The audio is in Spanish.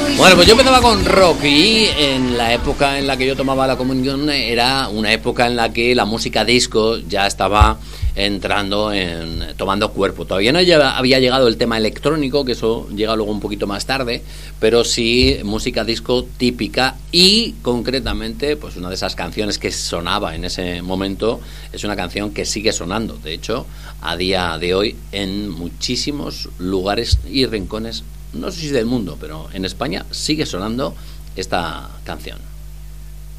Bueno, pues yo empezaba con rock y en la época en la que yo tomaba la comunión era una época en la que la música disco ya estaba tomando cuerpo. Todavía no había llegado el tema electrónico, que eso llega luego un poquito más tarde, pero sí música disco típica y concretamente pues una de esas canciones que sonaba en ese momento es una canción que sigue sonando. De hecho, a día de hoy en muchísimos lugares y rincones, no sé si del mundo, pero en España sigue sonando esta canción.